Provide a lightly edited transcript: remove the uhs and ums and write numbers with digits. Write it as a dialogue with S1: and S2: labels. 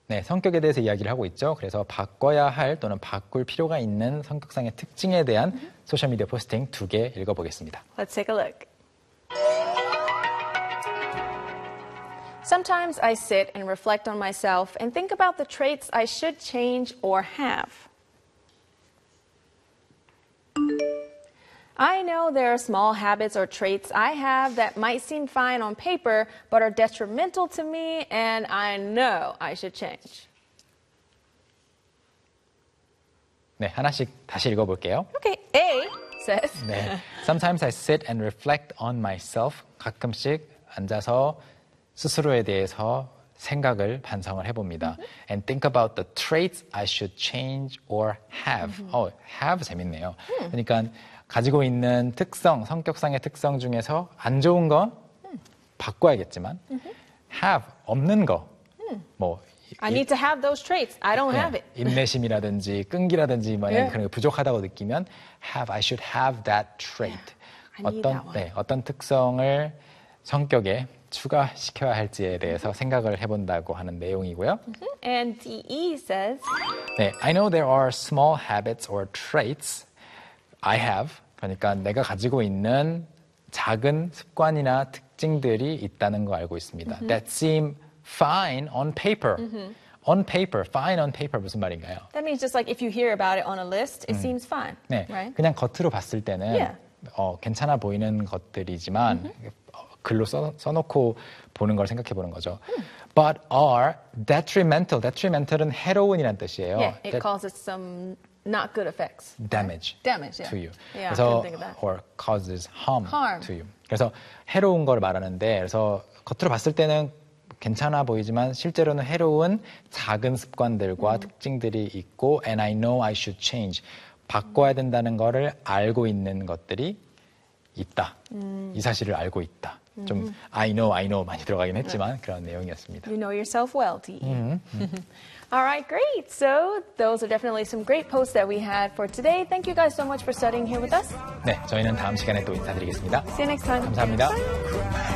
S1: 네, 성격에 대해서 이야기를 하고 있죠. 그래서 바꿔야 할 또는 바꿀 필요가 있는 성격상의 특징에 대한 소셜미디어 포스팅 2개 읽어보겠습니다.
S2: Let's take a look. Sometimes I sit and reflect on myself and think about the traits I should change or have. I know there are small habits or traits I have that might seem fine on paper but are detrimental to me and I know I should change.
S1: 네, 하나씩 다시 읽어볼게요.
S2: Okay, A says,
S1: 네, Sometimes I sit and reflect on myself. 가끔씩 앉아서 스스로에 대해서 생각을 반성을 해봅니다. And think about the traits I should change or have. have 재밌네요. 그러니까 가지고 있는 특성, 성격상의 특성 중에서 안 좋은 건 바꿔야겠지만 have, 없는 거, 뭐
S2: I need to have those traits. I don't have it.
S1: 인내심이라든지 끈기라든지 만약 그런 게 부족하다고 느끼면 I should have that trait.
S2: I need that one.
S1: 어떤 특성을 성격에 추가시켜야 할지에 대해서 생각을 해본다고 하는 내용이고요.
S2: And DE says,
S1: 네, I know there are small habits or traits I have. 그러니까 내가 가지고 있는 작은 습관이나 특징들이 있다는 거 알고 있습니다. That seem fine on paper. On paper, fine on paper 무슨 말인가요?
S2: that means just like if you hear about it on a list, it seems fine,
S1: 네,
S2: right?
S1: 그냥 겉으로 봤을 때는
S2: Yeah.
S1: 괜찮아 보이는 것들이지만 글로 써놓고 보는 걸 생각해 보는 거죠. But are detrimental. detrimental은 해로운이란 뜻이에요.
S2: Yeah, it causes some not good effects.
S1: damage,
S2: Damage, yeah.
S1: to you.
S2: Yeah, I
S1: 그래서
S2: couldn't think of that.
S1: or causes harm,
S2: Harm.
S1: to you. 그래서 해로운 걸 말하는데 그래서 겉으로 봤을 때는 괜찮아 보이지만 실제로는 해로운 작은 습관들과 특징들이 있고 and I know I should change. 바꿔야 된다는 거를 알고 있는 것들이 있다. 이 사실을 알고 있다. 좀 I know 많이 들어가긴 했지만 그런 내용이었습니다.
S2: You know yourself well, DE. All right, great. So those are definitely some great posts that we had for today. Thank you guys so much for studying here with us.
S1: 네, 저희는 다음 시간에 또 인사드리겠습니다.
S2: See you next time.
S1: 감사합니다.
S2: Bye.